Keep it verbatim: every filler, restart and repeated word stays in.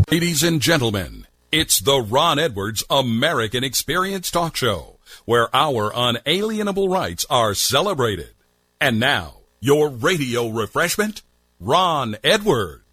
Ladies and gentlemen, it's the Ron Edwards American Experience Talk Show, where our unalienable rights are celebrated. And now, your radio refreshment, Ron Edwards.